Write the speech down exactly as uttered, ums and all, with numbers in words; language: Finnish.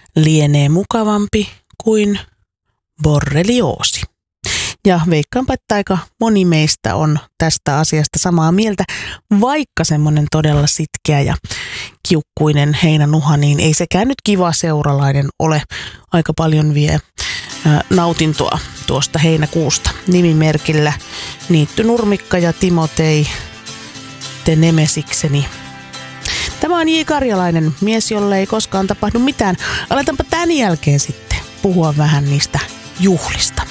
lienee mukavampi kuin borrelioosi. Ja veikkaanpa, että aika moni meistä on tästä asiasta samaa mieltä, vaikka semmoinen todella sitkeä ja kiukkuinen heinänuha, niin ei sekään nyt kiva seuralainen ole. Aika paljon vie ää, nautintoa tuosta heinäkuusta. Nimimerkillä Niitty Nurmikka ja Timotei, te nemesikseni. Tämä on J. Karjalainen, mies, jolle ei koskaan tapahdu mitään. Aletaanpa tämän jälkeen sitten puhua vähän niistä juhlista.